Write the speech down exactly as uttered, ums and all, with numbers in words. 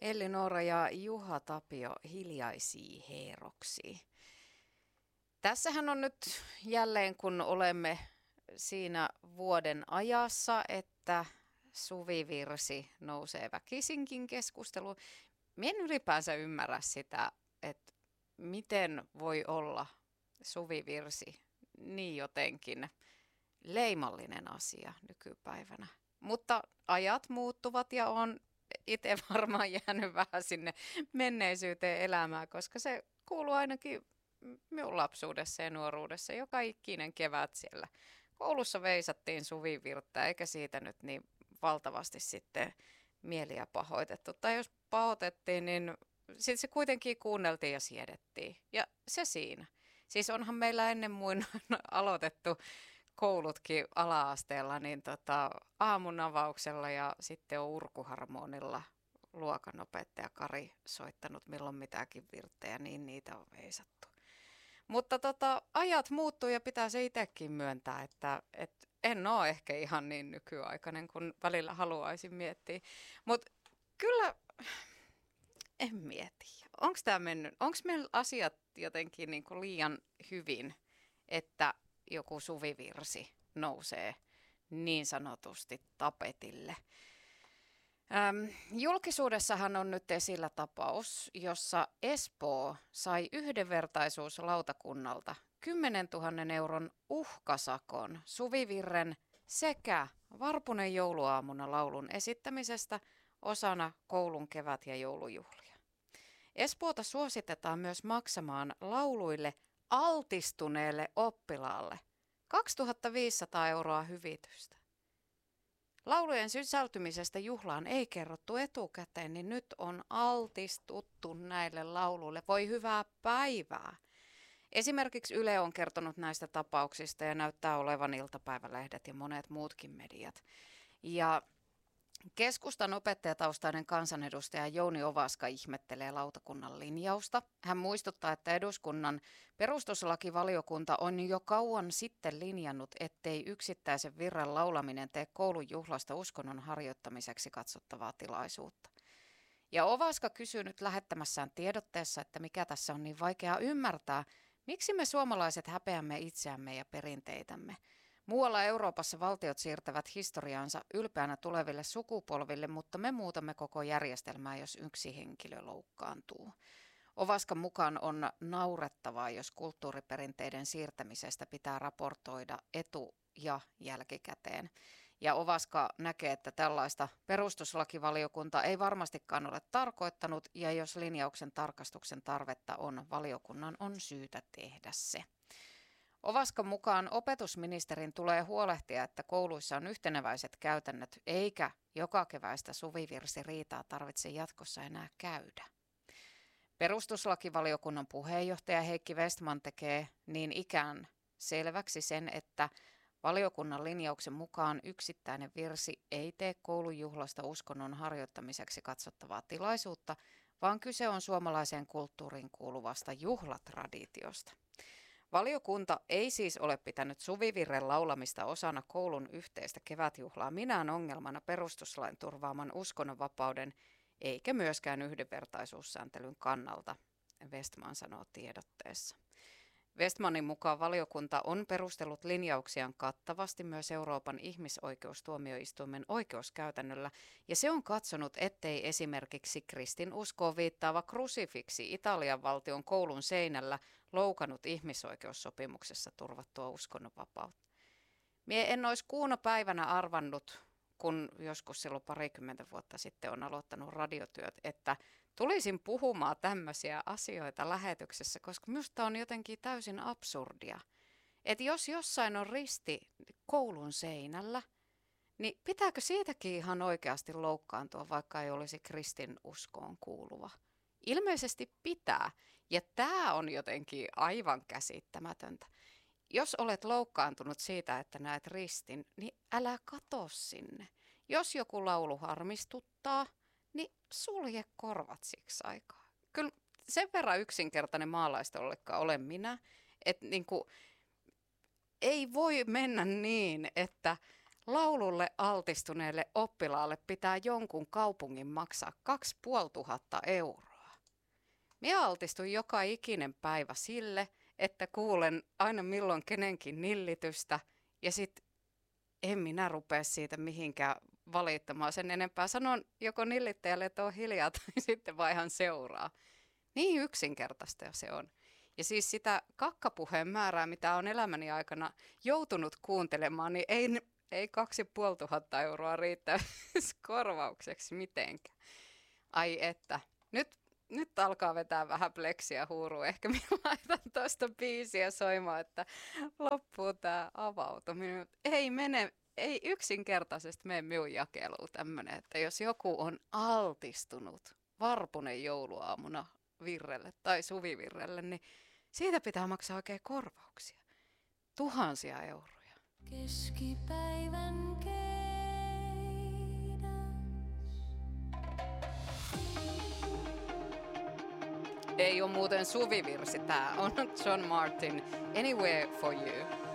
Elli-Noora ja Juha Tapio, Hiljaisia heroksia. Tässähän on nyt jälleen, kun olemme siinä vuoden ajassa, että suvivirsi nousee väkisinkin keskusteluun. Minä en ylipäänsä ymmärrä sitä, että miten voi olla suvivirsi niin jotenkin leimallinen asia nykypäivänä. Mutta ajat muuttuvat ja on itse varmaan jäänyt vähän sinne menneisyyteen elämään, koska se kuuluu ainakin minun lapsuudessa ja nuoruudessa. Joka ikinen kevät siellä koulussa veisattiin suvivirttä, eikä siitä nyt niin valtavasti sitten mieliä pahoitettu. Tai jos pahoitettiin, niin sitten se kuitenkin kuunneltiin ja siedettiin. Ja se siinä. Siis onhan meillä ennen muinoin aloitettu koulutkin ala-asteella niin tota, aamun avauksella ja sitten on urkuharmonilla luokanopettaja Kari soittanut milloin mitäkin virttejä, niin niitä on veisattu. Mutta tota, ajat muuttuu ja pitää se itsekin myöntää, että, että en ole ehkä ihan niin nykyaikainen kuin välillä haluaisin miettiä. Mutta kyllä en mieti. Onko tämä mennyt, onko meillä asiat jotenkin niin kuin liian hyvin, että joku suvivirsi nousee niin sanotusti tapetille. Ähm, julkisuudessahan on nyt esillä tapaus, jossa Espoo sai yhdenvertaisuuslautakunnalta kymmenentuhannen euron uhkasakon suvivirren sekä Varpunen jouluaamuna laulun esittämisestä osana koulun kevät- ja joulujuhlia. Espoota suositetaan myös maksamaan lauluille altistuneelle oppilaalle kaksituhattaviisisataa euroa hyvitystä. Laulujen sisältymisestä juhlaan ei kerrottu etukäteen, niin nyt on altistuttu näille lauluille. Voi hyvää päivää! Esimerkiksi Yle on kertonut näistä tapauksista ja näyttää olevan iltapäivälehdet ja monet muutkin mediat. Ja keskustan opettajataustainen kansanedustaja Jouni Ovaska ihmettelee lautakunnan linjausta. Hän muistuttaa, että eduskunnan perustuslakivaliokunta on jo kauan sitten linjannut, ettei yksittäisen virran laulaminen tee koulun juhlasta uskonnon harjoittamiseksi katsottavaa tilaisuutta. Ja Ovaska kysyy nyt lähettämässään tiedotteessa, että mikä tässä on niin vaikeaa ymmärtää, miksi me suomalaiset häpeämme itseämme ja perinteitämme. Muualla Euroopassa valtiot siirtävät historiaansa ylpeänä tuleville sukupolville, mutta me muutamme koko järjestelmää, jos yksi henkilö loukkaantuu. Ovaskan mukaan on naurettavaa, jos kulttuuriperinteiden siirtämisestä pitää raportoida etu- ja jälkikäteen. Ja Ovaska näkee, että tällaista perustuslakivaliokunta ei varmastikaan ole tarkoittanut, ja jos linjauksen tarkastuksen tarvetta on, valiokunnan on syytä tehdä se. Ovaskan mukaan opetusministerin tulee huolehtia, että kouluissa on yhteneväiset käytännöt, eikä joka keväistä suvivirsiriitaa tarvitse jatkossa enää käydä. Perustuslakivaliokunnan puheenjohtaja Heikki Vestman tekee niin ikään selväksi sen, että valiokunnan linjauksen mukaan yksittäinen virsi ei tee koulujuhlasta uskonnon harjoittamiseksi katsottavaa tilaisuutta, vaan kyse on suomalaiseen kulttuuriin kuuluvasta juhlatraditiosta. Valiokunta ei siis ole pitänyt suvivirren laulamista osana koulun yhteistä kevätjuhlaa minään ongelmana perustuslain turvaaman uskonnonvapauden eikä myöskään yhdenvertaisuussääntelyn kannalta, Westman sanoo tiedotteessa. Westmanin mukaan valiokunta on perustellut linjauksiaan kattavasti myös Euroopan ihmisoikeustuomioistuimen oikeuskäytännöllä, ja se on katsonut, ettei esimerkiksi kristinuskoon viittaava krusifiksi Italian valtion koulun seinällä loukannut ihmisoikeussopimuksessa turvattua uskonnonvapautta. Mie en olisi kuuna päivänä arvannut, kun joskus silloin parikymmentä vuotta sitten on aloittanut radiotyöt, että tulisin puhumaan tämmöisiä asioita lähetyksessä, koska minusta on jotenkin täysin absurdia. Että jos jossain on risti koulun seinällä, niin pitääkö siitäkin ihan oikeasti loukkaantua, vaikka ei olisi kristinuskoon kuuluva? Ilmeisesti pitää, ja tämä on jotenkin aivan käsittämätöntä. Jos olet loukkaantunut siitä, että näet ristin, niin älä kato sinne. Jos joku laulu harmistuttaa, niin sulje korvat siksi aikaa. Kyllä sen verran yksinkertainen maalaistollekaan olen minä, että niin kuin, ei voi mennä niin, että Laululle altistuneelle oppilaalle pitää jonkun kaupungin maksaa kaksituhattaviisisataa euroa. Minä altistuin joka ikinen päivä sille, että kuulen aina milloin kenenkin nillitystä ja sit en minä rupea siitä mihinkään valittamaan sen enempää. Sanon joko nillittäjälle, että on hiljaa tai sitten vaihan seuraa. Niin yksinkertaista se on. Ja siis sitä kakkapuheen määrää, mitä on elämäni aikana joutunut kuuntelemaan, niin ei, ei kaksi puoli tuhatta euroa riittää korvaukseksi mitenkään. Ai että, nyt, nyt alkaa vetää vähän pleksiä huurua. Ehkä minä laitan tuosta biisiä soimaan, että loppuu tämä avautuminen. Ei mene, ei yksinkertaisesti mene minun jakeluun tämmöinen, että jos joku on altistunut Varpunen jouluaamuna virrelle tai suvivirrelle, niin siitä pitää maksaa oikein korvauksia. Tuhansia euroja. Keskipäivän keidäs. Ei ole muuten suvivirsi, tää on John Martin, Anywhere for You.